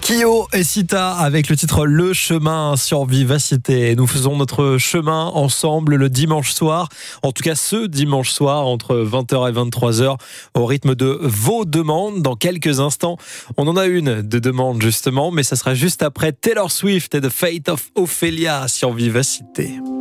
Kyo et Sita avec le titre Le Chemin sur Vivacité. Nous faisons notre chemin ensemble le dimanche soir, en tout cas ce dimanche soir entre 20h et 23h au rythme de vos demandes. Dans quelques instants, on en a une de demande justement, mais ça sera juste après Taylor Swift et The Fate of Ophelia sur Vivacité.